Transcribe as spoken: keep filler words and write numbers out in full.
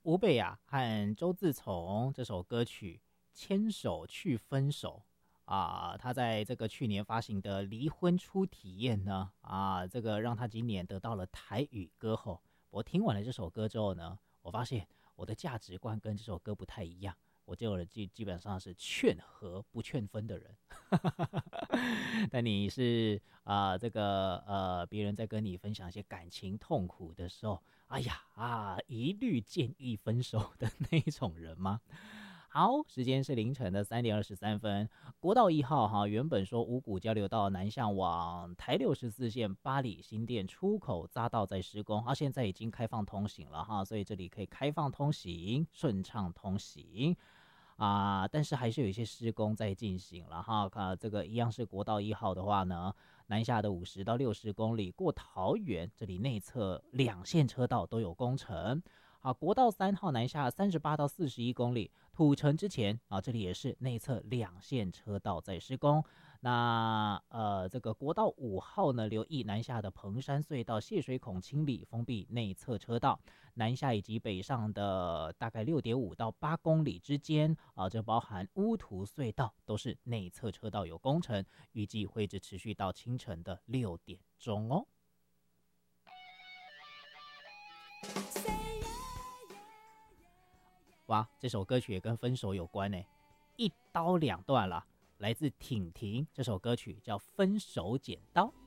吴贝雅和周自从这首歌曲牵手去分手啊，他在这个去年发行的离婚初体验呢啊，这个让他今年得到了台语歌后。我听完了这首歌之后呢，我发现我的价值观跟这首歌不太一样，我这种人基基本上是劝和不劝分的人。但你是啊、呃这个呃，别人在跟你分享一些感情痛苦的时候，哎呀啊，一律建议分手的那一种人吗？好，时间是凌晨的三点二十三分。国道一号哈，原本说五股交流道南向往台六十四线八里新店出口匝道在施工，啊，现在已经开放通行了哈，所以这里可以开放通行，顺畅通行。啊，但是还是有一些施工在进行了哈。啊，这个一样是国道一号的话呢，南下的五十到六十公里过桃园，这里内侧两线车道都有工程。啊，国道三号南下三十八到四十一公里，土城之前啊，这里也是内侧两线车道在施工。那呃，这个国道五号呢，留意南下的彭山隧道泄水孔清理，封闭内侧车道。南下以及北上的大概六点五到八公里之间啊，这包含乌涂隧道都是内侧车道有工程，预计会一直持续到清晨的六点钟哦。哇，这首歌曲也跟分手有关呢，一刀两断了。来自婷婷，这首歌曲叫《分手剪刀》。